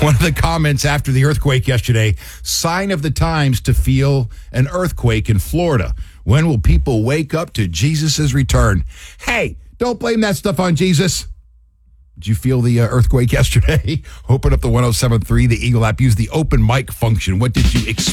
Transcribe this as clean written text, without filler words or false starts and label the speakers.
Speaker 1: One of the comments after the earthquake yesterday, sign of the times to feel an earthquake in Florida. When will people wake up to Jesus' return? Hey, don't blame that stuff on Jesus. Did you feel the earthquake yesterday? Open up the 107.3, the Eagle app. Use the open mic function. What did you expect?